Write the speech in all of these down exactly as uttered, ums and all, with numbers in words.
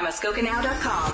muskoka now dot com.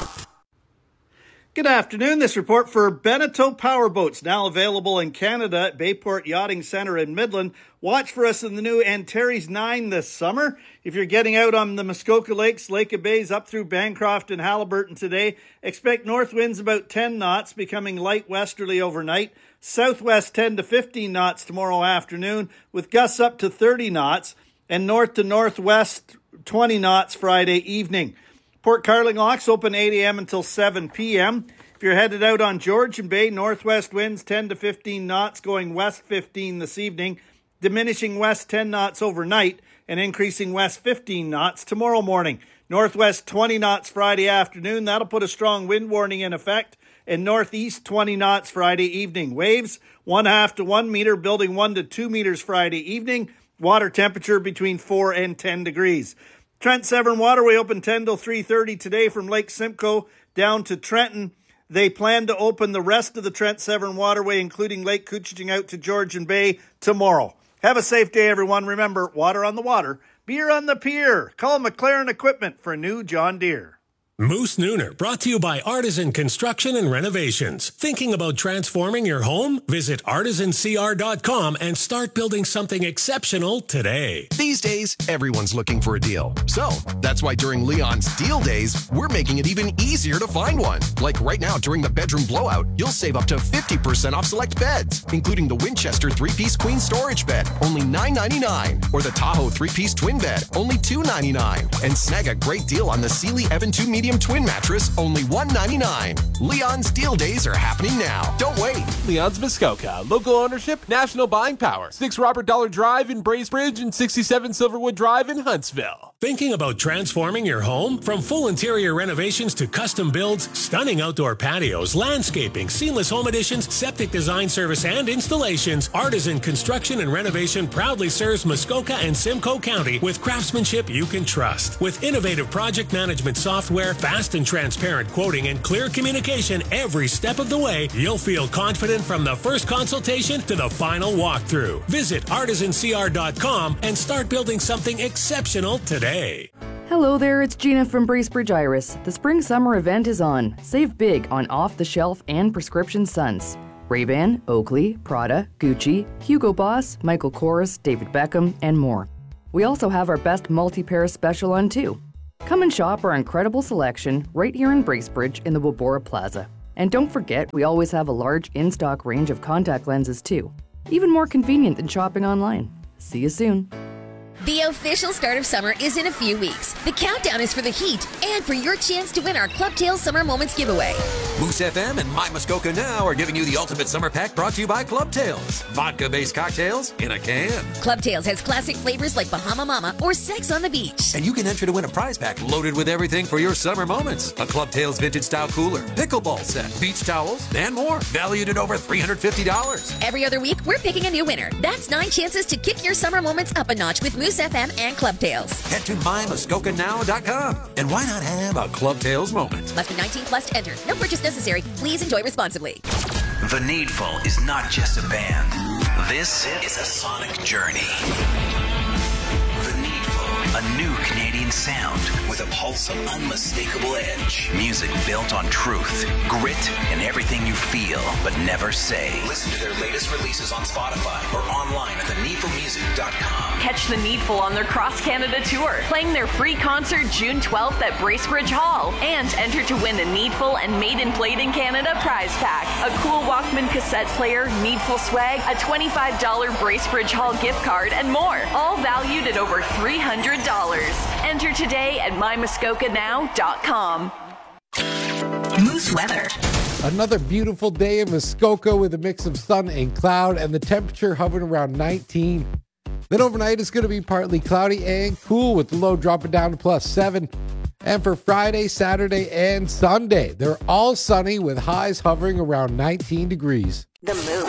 Good afternoon. This report for Beneteau Powerboats, now available in Canada at Bayport Yachting Centre in Midland. Watch for us in the new Antares nine this summer. If you're getting out on the Muskoka Lakes, Lake of Bays, up through Bancroft and Haliburton today, expect north winds about ten knots, becoming light westerly overnight. Southwest ten to fifteen knots tomorrow afternoon, with gusts up to thirty knots, and north to northwest twenty knots Friday evening. Port Carling locks open eight a.m. until seven p.m. If you're headed out on Georgian Bay, northwest winds ten to fifteen knots, going west fifteen this evening, diminishing west ten knots overnight, and increasing west fifteen knots tomorrow morning. Northwest twenty knots Friday afternoon. That'll put a strong wind warning in effect. And northeast twenty knots Friday evening. Waves one half to one meter, building one to two meters Friday evening. Water temperature between four and ten degrees. Trent Severn Waterway open ten till three thirty today from Lake Simcoe down to Trenton. They plan to open the rest of the Trent Severn Waterway, including Lake Couchiching out to Georgian Bay, tomorrow. Have a safe day, everyone. Remember, water on the water, beer on the pier. Call McLaren Equipment for a new John Deere. Moose Nooner, brought to you by Artisan Construction and Renovations. Thinking about transforming your home? Visit artisan c r dot com and start building something exceptional today. These days, everyone's looking for a deal. So, that's why during Leon's Deal Days, we're making it even easier to find one. Like right now during the bedroom blowout, you'll save up to fifty percent off select beds, including the Winchester three-piece queen storage bed, only nine ninety-nine, or the Tahoe three-piece twin bed, only two ninety-nine. And snag a great deal on the Sealy Evan two Medium twin mattress, only one ninety-nine. Leon's Deal Days are happening now. Don't wait. Leon's Muskoka. Local ownership, national buying power. six Robert Dollar Drive in Bracebridge and sixty-seven Silverwood Drive in Huntsville. Thinking about transforming your home? From full interior renovations to custom builds, stunning outdoor patios, landscaping, seamless home additions, septic design service and installations, Artisan Construction and Renovation proudly serves Muskoka and Simcoe County with craftsmanship you can trust. With innovative project management software, fast and transparent quoting, and clear communication every step of the way, you'll feel confident from the first consultation to the final walkthrough. Visit artisan c r dot com and start building something exceptional today. Hello there, it's Gina from Bracebridge Iris. The spring-summer event is on. Save big on off-the-shelf and prescription suns. Ray-Ban, Oakley, Prada, Gucci, Hugo Boss, Michael Kors, David Beckham, and more. We also have our best multi-pair special on too. Come and shop our incredible selection right here in Bracebridge in the Wabora Plaza. And don't forget, we always have a large in-stock range of contact lenses too. Even more convenient than shopping online. See you soon. The official start of summer is in a few weeks. The countdown is for the heat and for your chance to win our Club Tales Summer Moments giveaway. Moose F M and My Muskoka Now are giving you the ultimate summer pack brought to you by Club Tales. Vodka-based cocktails in a can. Club Tales has classic flavors like Bahama Mama or Sex on the Beach. And you can enter to win a prize pack loaded with everything for your summer moments. A Club Tales vintage style cooler, pickleball set, beach towels, and more. Valued at over three hundred fifty dollars. Every other week, we're picking a new winner. That's nine chances to kick your summer moments up a notch with Moose F M and Club Tales. Head to my muskoka now dot com. And why not have a Club Tales moment? Must be nineteen plus to enter. No purchase necessary. Please enjoy responsibly. The Needful is not just a band. This is a sonic journey. The Needful, a new Canadian sound with a pulse of unmistakable edge. Music built on truth, grit, and everything you feel but never say. Listen to their latest releases on Spotify or online at the needful music dot com. Catch The Needful on their Cross Canada tour, playing their free concert June twelfth at Bracebridge Hall, and enter to win the Needful and Made and Played in Canada prize pack, a cool Walkman cassette player, Needful swag, a twenty-five dollars Bracebridge Hall gift card, and more, all valued at over three hundred dollars. Enter today at my muskoka now dot com. Moose weather. Another beautiful day in Muskoka with a mix of sun and cloud, and the temperature hovering around nineteen. Then overnight it's going to be partly cloudy and cool, with the low dropping down to plus seven. And for Friday, Saturday, and Sunday, they're all sunny with highs hovering around nineteen degrees. The Moose.